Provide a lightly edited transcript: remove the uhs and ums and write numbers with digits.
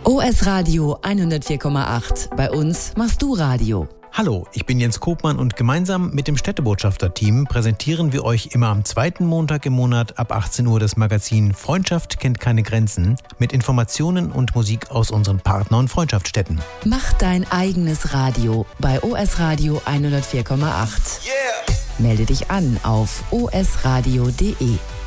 OS Radio 104,8. Bei uns machst du Radio. Hallo, ich bin Jens Kopmann und gemeinsam mit dem Städtebotschafter-Team präsentieren wir euch immer am zweiten Montag im Monat ab 18 Uhr das Magazin Freundschaft kennt keine Grenzen mit Informationen und Musik aus unseren Partner- und Freundschaftsstädten. Mach dein eigenes Radio bei OS Radio 104,8. Melde dich an auf osradio.de.